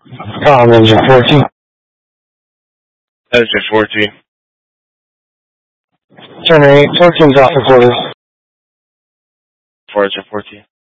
Engine 14. Engine 14. Turn 8, 14's off the quarter. For Engine 14.